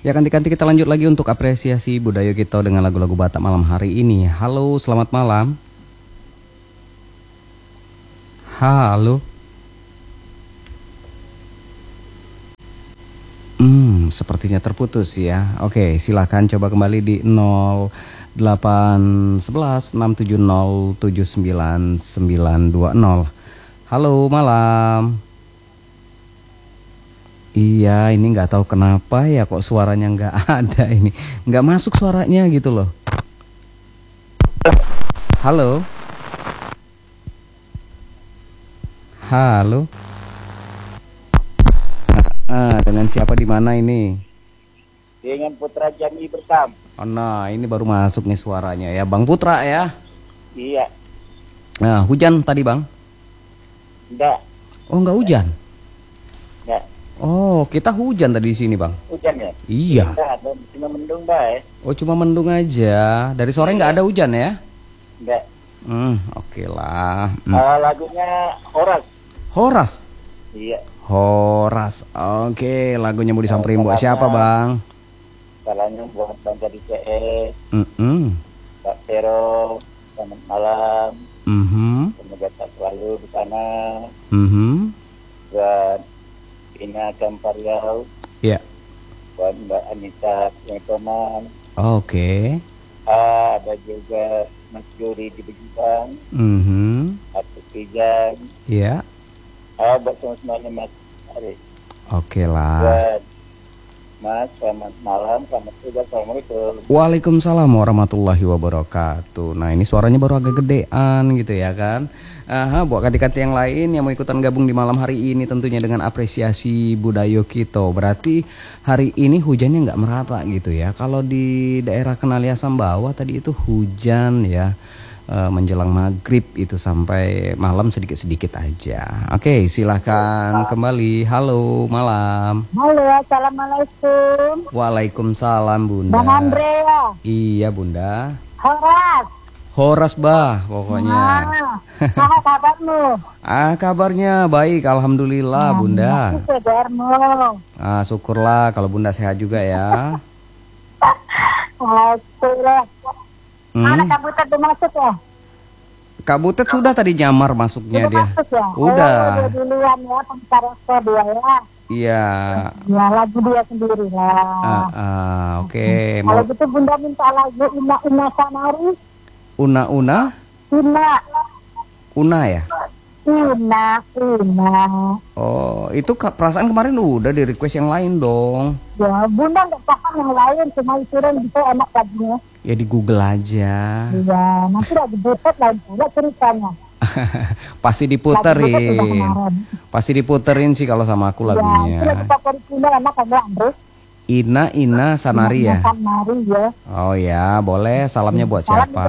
Ya nanti kita lanjut lagi untuk apresiasi budaya kita dengan lagu-lagu Batak malam hari ini. Halo, selamat malam. Halo. Sepertinya terputus ya. Oke, silahkan coba kembali di 081167079920. Halo, malam. Iya, ini nggak tahu kenapa ya kok suaranya nggak ada ini. Nggak masuk suaranya gitu loh. Halo. Halo. Dengan siapa di mana ini? Dengan Putra Jambi Bersam. Oh, nah, ini baru masuk nih suaranya ya, Bang Putra ya. Iya. Nah, hujan tadi, Bang? Enggak. Oh, nggak hujan. Enggak. Oh, kita hujan tadi di sini, Bang. Hujan ya? Iya. Enggak, cuma mendung, Bay. Oh, cuma mendung aja. Dari sore nggak ada hujan ya? Enggak. Oke lah. Lagunya Horas. Horas. Iya. Horas. Oke, lagunya mau disamperin buat siapa, Bang? Salahnya buat Bang Jadi CS. Pak Pero, selamat malam. Semoga tak selalu di sana. Buat Ina Kampariau. Iya. Buat Mbak Anita Pengetoman. Oke. Ada juga Mas Juri di Begimbang. Atau Pijan. Iya. Buat semuanya Mas Ari. Oke lah. Buat Mas, selamat malam, selamat juga, assalamualaikum. Waalaikumsalam warahmatullahi wabarakatuh. Nah, ini suaranya baru agak gedean gitu ya kan. Buat adik-adik yang lain yang mau ikutan gabung di malam hari ini tentunya dengan apresiasi budaya kita. Berarti hari ini hujannya nggak merata gitu ya. Kalau di daerah Kenaliasam bawah tadi itu hujan ya. Menjelang maghrib itu sampai malam sedikit-sedikit aja. Oke, silahkan kembali. Halo, malam. Halo, assalamualaikum. Waalaikumsalam, Bunda. Bang Andrea. Iya, Bunda. Horas. Horas, bah, pokoknya. Apa kabarmu? Kabarnya baik, alhamdulillah, Bunda. Syukurlah kalau Bunda sehat juga ya. Alhamdulillah. Anak Kak Butet udah masuk ya? Kak Butet sudah tadi nyamar masuknya dia. Masuk ya? Udah. Dia duluan ya, pengkarakter dia ya. Iya. Ya, lagu dia sendiri lah. Oke. Kalau gitu Bunda minta lagu Una Sanari. Una. Una ya? Una. Oh, itu perasaan kemarin udah di request yang lain dong. Ya, Bunda nggak paham yang lain, cuma ituran gitu enak lagunya. Ya di Google aja. Iya, nanti lagi Butet lain pula ceritanya. Pasti diputerin sih kalau sama aku lagunya. Ya, itu lagu Bunda enak kan ya, Andre? Ina Sanari ya? Sanari ya. Oh ya, boleh. Salamnya buat siapa?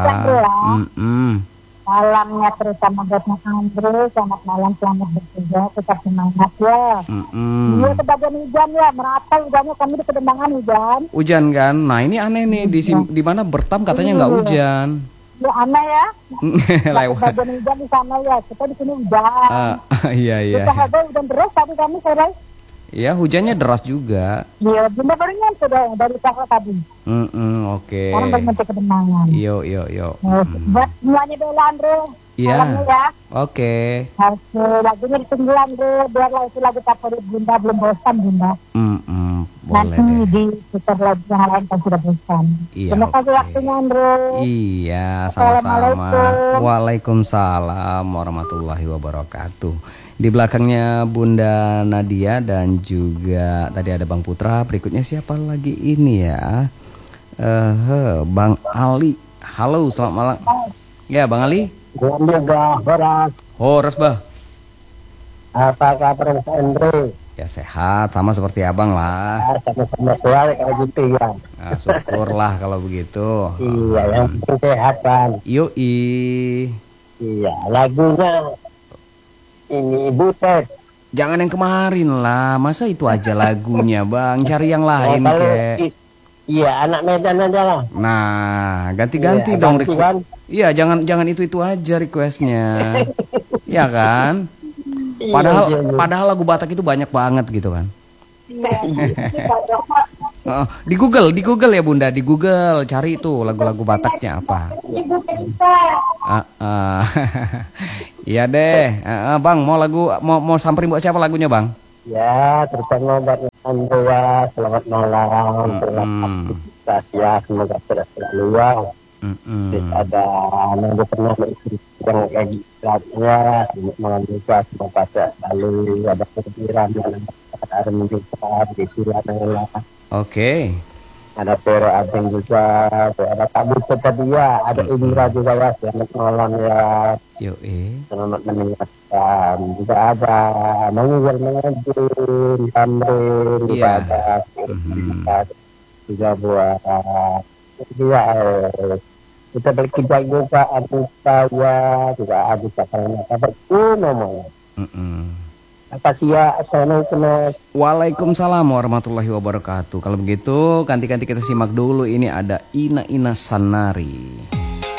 Salamnya terutama buat Mas Andre. Selamat malam, selamat bekerja, tetap semangat ya. Iya, sebagian hujan ya, merata hujannya, kami di Kedendangan hujan. Hujan kan? Nah ini aneh nih, di mana Bertam katanya nggak hujan. Ya aneh ya. Lewat. Sebagian hujan di sana ya, kita di sini hujan. Iya. Kita ada hujan terus tadi kami sore. Iya, hujannya deras juga. Iya, Bunda baru nyampe dari Sahra tadi. Oke. Sekarang baru nyampe Kedendangan. Yo. Buat semuanya Bella Andre. Iya. Ya. Oke. Lagunya ditunggu Andre. Biarlah itu lagu favorit Bunda, belum bosan Bunda. Boleh nanti deh. di putar lagu yang lain kan sudah bosan. Iya, Terima kasih waktunya Andre. Iya, sama-sama. Waalaikumsalam warahmatullahi wabarakatuh. Di belakangnya Bunda Nadia dan juga tadi ada Bang Putra. Berikutnya siapa lagi ini ya? Bang Ali. Halo, selamat malam. Ya, Bang Ali. Horas, bah. Apa kabar Mas Andre? Ya sehat, sama seperti abang lah. Sama-sama suara kalau gitu ya. Nah, syukurlah kalau begitu. Iya, yang penting sehat Bang. Yoi. Iya, lagunya ini Butet. Jangan yang kemarin lah, masa itu aja lagunya bang, cari yang lain kek. Iya, anak Medan aja lah. Nah, ganti-ganti dong request. Iya, jangan itu aja requestnya. Ya kan? Padahal lagu Batak itu banyak banget gitu kan. Iya. Di Google ya Bunda, di Google cari itu lagu-lagu Bataknya apa. Iya deh. Bang, mau samperin buat siapa lagunya Bang? Ya, terutama buat Andrea, selamat malam, selamat aktivitas ya, semoga selalu ya. Terus ada nunggu pernah istri yang kayak gitu-nya, selamat malam juga, semoga selalu ada kepikiran dalam ada menjumpah di surat yang Oke. Ada Pero Abeng juga, ada Tabu Dia, ada Indra juga ya, selamat malam ya. Selamat mendengarkan. Juga ada Mangun, Tamrin, juga ada juga buat dia kita berkerja juga adik saya juga adik kakaknya kabar namanya. Makasih ya, assalamualaikum. Waalaikumsalam warahmatullahi wabarakatuh. Kalau begitu, ganti-ganti kita simak dulu. Ini ada Ina Sanari.